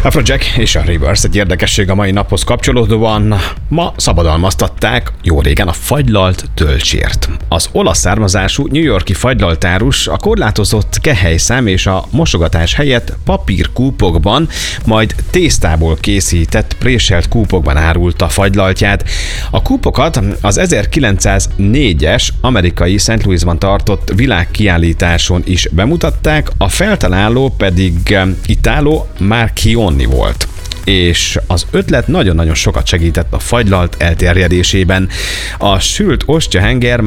Afrojack és a Rivers egy érdekesség a mai naphoz kapcsolódóan. Ma szabadalmaztatták jó régen a fagylalt tölcsért. Az olasz származású New York-i fagylaltárus a korlátozott kehelyszám és a mosogatás helyett papírkúpokban, majd tésztából készített préselt kúpokban árulta fagylaltját. A kúpokat az 1904-es amerikai St. Louisban tartott világkiállításon is bemutatták, a feltaláló pedig Italo Marchionni volt. És az ötlet nagyon-nagyon sokat segített a fagylalt elterjedésében. A sült ostyahenger